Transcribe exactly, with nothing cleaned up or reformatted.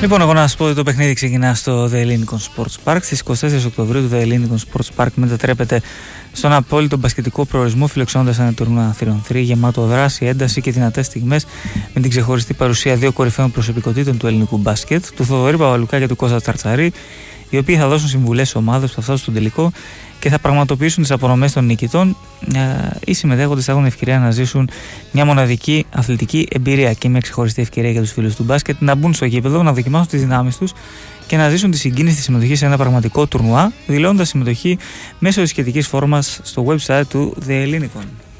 Λοιπόν, εγώ να σας πω ότι το παιχνίδι ξεκινά στο The Ellinikon Sports Park. Στις είκοσι τέσσερις Οκτωβρίου το The Ellinikon Sports Park μετατρέπεται στον απόλυτο μπασκετικό προορισμό, φιλοξενώντας ένα τουρνουά θρι ον θρι γεμάτο δράση, ένταση και δυνατές στιγμές, με την ξεχωριστή παρουσία δύο κορυφαίων προσωπικότητων του ελληνικού μπάσκετ, του Θοδωρή Παπαλουκά και του Κώστα Τσαρτσαρή, οι οποίοι θα δώσουν συμβουλές στις ομάδες που θα φτάσουν στον τελικό και θα πραγματοποιήσουν τις απονομές των νικητών. Οι συμμετέχοντες θα έχουν ευκαιρία να ζήσουν μια μοναδική αθλητική εμπειρία και μια ξεχωριστή ευκαιρία για τους φίλους του μπάσκετ να μπουν στο γήπεδο, να δοκιμάσουν τις δυνάμεις τους και να ζήσουν τη συγκίνηση της συμμετοχής σε ένα πραγματικό τουρνουά, δηλώνοντας συμμετοχή μέσω της σχετικής φόρμας στο website του The Ellinikon.